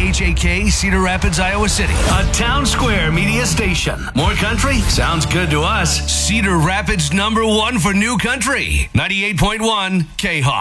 KHAK, Cedar Rapids, Iowa City. A Town Square media station. More country? Sounds good to us. Cedar Rapids #1 for new country. 98.1 K-Hawk.